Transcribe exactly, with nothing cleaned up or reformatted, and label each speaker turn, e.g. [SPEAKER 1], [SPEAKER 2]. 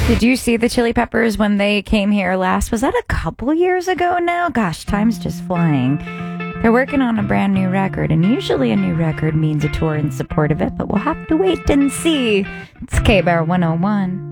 [SPEAKER 1] Did you see the Chili Peppers when they came here last? Was that a couple years ago now? Gosh, time's just flying. They're working on a brand new record, and usually a new record means a tour in support of it, but we'll have to wait and see. It's K-Bar one oh one.